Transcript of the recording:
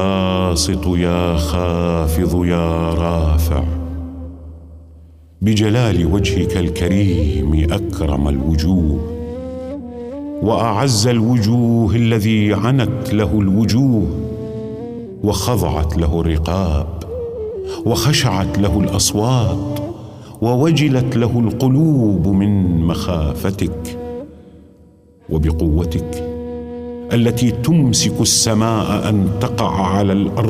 باسط يا خافض يا رافع، بجلال وجهك الكريم أكرم الوجوه وأعز الوجوه، الذي عنت له الوجوه وخضعت له الرقاب وخشعت له الأصوات ووجلت له القلوب من مخافتك، وبقوتك التي تمسك السماء أن تقع على الأرض